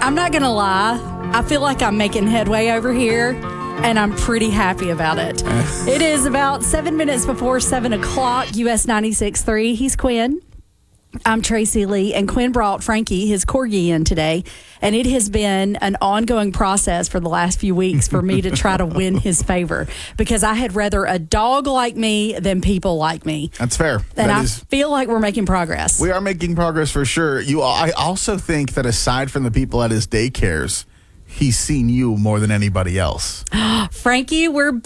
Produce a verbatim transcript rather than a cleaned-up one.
I'm not going to lie. I feel like I'm making headway over here, and I'm pretty happy about it. It is about seven minutes before seven o'clock, U S ninety-six point three. He's Quinn. I'm Tracy Lee, and Quinn brought Frankie, his corgi, in today, and it has been an ongoing process for the last few weeks for me to try to win his favor, because I had rather a dog like me than people like me. That's fair. And that I is, feel like we're making progress. we are making progress for sure. You, I also think that aside from the people at his daycares, he's seen you more than anybody else. Frankie, we're